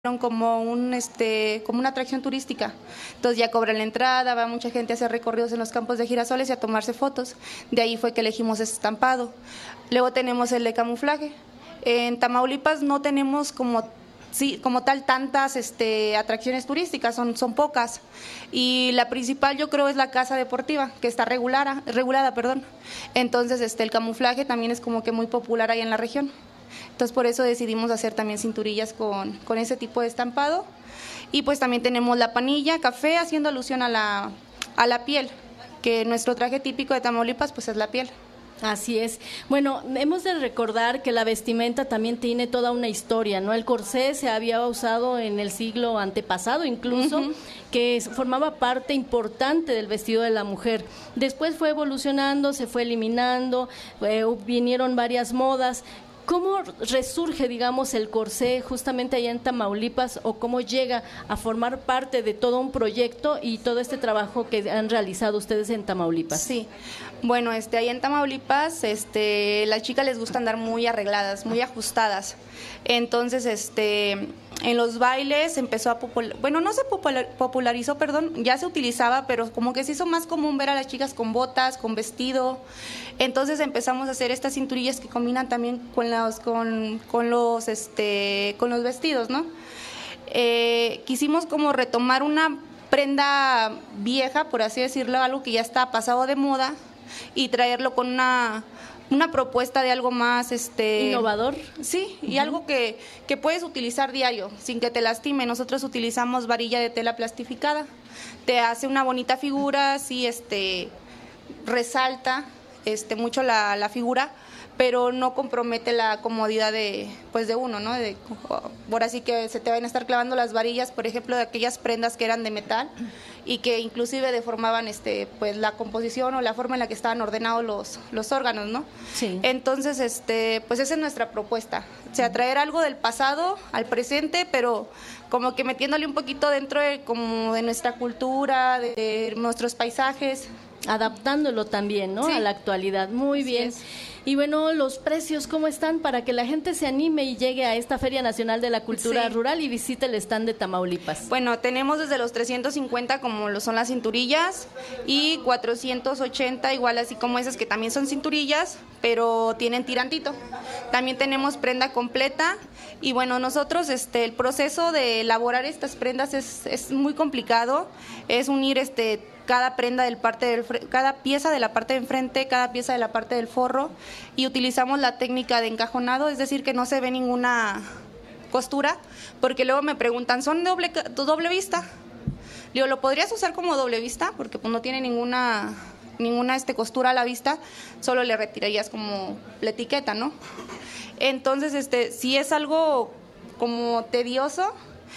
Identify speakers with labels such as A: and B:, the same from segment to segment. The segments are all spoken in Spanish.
A: como como una atracción turística. Entonces ya cobran la entrada, va mucha gente a hacer recorridos en los campos de girasoles y a tomarse fotos. De ahí fue que elegimos ese estampado. Luego tenemos el de camuflaje. En Tamaulipas no tenemos como tal tantas atracciones turísticas, son pocas. Y la principal yo creo es la casa deportiva, que está regulada. Entonces el camuflaje también es como que muy popular ahí en la región. Entonces por eso decidimos hacer también cinturillas con ese tipo de estampado. Y pues también tenemos la panilla, café, haciendo alusión a la piel, que nuestro traje típico de Tamaulipas pues es la piel.
B: Así es. Bueno, hemos de recordar que la vestimenta también tiene toda una historia, ¿no? El corsé se había usado en el siglo antepasado incluso, que formaba parte importante del vestido de la mujer. Después fue evolucionando, se fue eliminando, vinieron varias modas. ¿Cómo resurge, digamos, el corsé justamente allá en Tamaulipas o cómo llega a formar parte de todo un proyecto y todo este trabajo que han realizado ustedes en Tamaulipas?
A: Sí, bueno, ahí en Tamaulipas, las chicas les gusta andar muy arregladas, muy ajustadas. Entonces, en los bailes empezó a popularizó, ya se utilizaba, pero como que se hizo más común ver a las chicas con botas, con vestido. Entonces empezamos a hacer estas cinturillas que combinan también con los vestidos, ¿no? Quisimos como retomar una prenda vieja, por así decirlo, algo que ya está pasado de moda, y traerlo con una propuesta de algo más
B: innovador.
A: Sí, y algo que puedes utilizar diario sin que te lastime. Nosotros utilizamos varilla de tela plastificada. Te hace una bonita figura, sí, resalta mucho la figura, pero no compromete la comodidad de uno, ¿no? Por así que se te van a estar clavando las varillas, por ejemplo, de aquellas prendas que eran de metal y que inclusive deformaban pues la composición o la forma en la que estaban ordenados los órganos, ¿no?
B: Sí.
A: Entonces, pues esa es nuestra propuesta, o sea, traer algo del pasado al presente, pero como que metiéndole un poquito dentro de nuestra cultura, de nuestros paisajes.
B: Adaptándolo también, ¿no?
A: Sí.
B: A la actualidad. Muy bien.
A: Es.
B: Y bueno, los precios, ¿cómo están para que la gente se anime y llegue a esta Feria Nacional de la Cultura Rural y visite el stand de Tamaulipas?
A: Bueno, tenemos desde los 350 como lo son las cinturillas y 480 igual así como esas que también son cinturillas, pero tienen tirantito. También tenemos prenda completa y bueno, nosotros el proceso de elaborar estas prendas es muy complicado, es unir cada prenda cada pieza de la parte de enfrente, cada pieza de la parte del forro, y utilizamos la técnica de encajonado, es decir, que no se ve ninguna costura, porque luego me preguntan, ¿son doble vista? Digo, ¿lo podrías usar como doble vista? Porque pues no tiene ninguna costura a la vista, solo le retirarías como la etiqueta, ¿no? Entonces, sí es algo como tedioso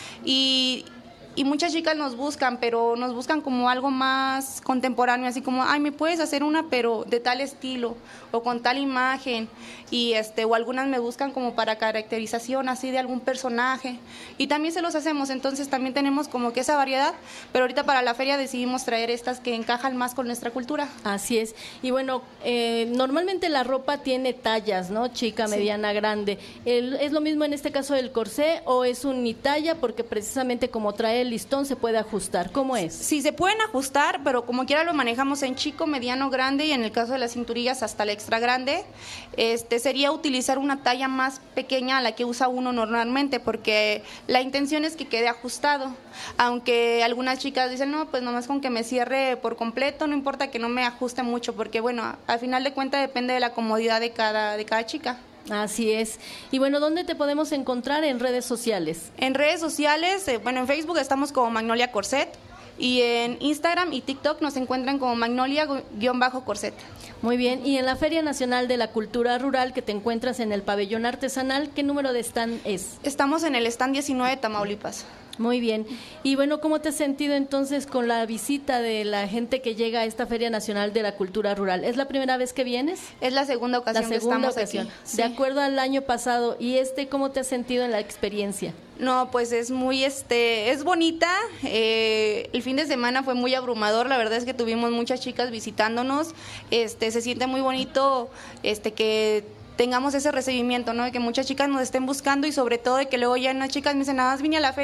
A: y muchas chicas nos buscan, pero nos buscan como algo más contemporáneo, así como, ay, ¿me puedes hacer una pero de tal estilo o con tal imagen? Y o algunas me buscan como para caracterización así de algún personaje y también se los hacemos, entonces también tenemos como que esa variedad, pero ahorita para la feria decidimos traer estas que encajan más con nuestra cultura.
B: Así es. Y bueno, normalmente la ropa tiene tallas, ¿no? Chica, mediana, grande. ¿Es lo mismo en este caso del corsé o es unitalla porque precisamente como trae el listón se puede ajustar? ¿Cómo es?
A: Sí, se pueden ajustar, pero como quiera lo manejamos en chico, mediano, grande y en el caso de las cinturillas hasta la extra grande. Sería utilizar una talla más pequeña a la que usa uno normalmente, porque la intención es que quede ajustado, aunque algunas chicas dicen, no, pues nomás con que me cierre por completo, no importa que no me ajuste mucho, porque bueno, al final de cuentas depende de la comodidad de cada chica.
B: Así es. Y bueno, ¿dónde te podemos encontrar en redes sociales?
A: En redes sociales, en Facebook estamos como Magnolia Corset y en Instagram y TikTok nos encuentran como Magnolia-Corset.
B: Muy bien. Y en la Feria Nacional de la Cultura Rural que te encuentras en el Pabellón Artesanal, ¿qué número de stand es?
A: Estamos en el stand 19 de Tamaulipas.
B: Muy bien. Y bueno, ¿cómo te has sentido entonces con la visita de la gente que llega a esta Feria Nacional de la Cultura Rural? ¿Es la primera vez que vienes?
A: Es la segunda ocasión que estamos aquí.
B: Sí. De acuerdo al año pasado. ¿Y cómo te has sentido en la experiencia?
A: No, pues es muy, es bonita. El fin de semana fue muy abrumador. La verdad es que tuvimos muchas chicas visitándonos. Se siente muy bonito, que tengamos ese recibimiento, ¿no? De que muchas chicas nos estén buscando y sobre todo de que luego ya unas chicas me dicen, nada más vine a la feria